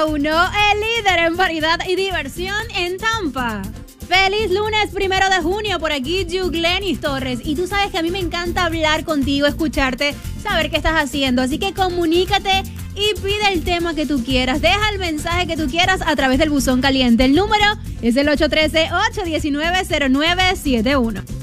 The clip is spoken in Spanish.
1, el líder en variedad y diversión en Tampa. Feliz lunes 1 de junio, por aquí Yuglenis Torres. Y tú sabes que a mí me encanta hablar contigo, escucharte, saber qué estás haciendo. Así que comunícate y pide el tema que tú quieras. Deja el mensaje que tú quieras a través del buzón caliente. El número es el 813-819-0971.